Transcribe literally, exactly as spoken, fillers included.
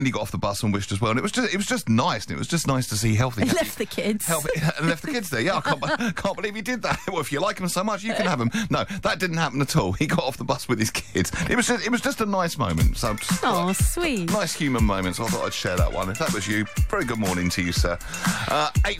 And he got off the bus and wished us well. And it was just, it was just nice. And it was just nice to see healthy. He left the kids. Healthy, and left the kids there. Yeah, I can't, can't believe he did that. Well, if you like them so much, you can have them. No, that didn't happen at all. He got off the bus with his kids. It was just, it was just a nice moment. So, just, Oh, uh, sweet. nice human moment. So I thought I'd share that one. If that was you, very good morning to you, sir. Uh, eight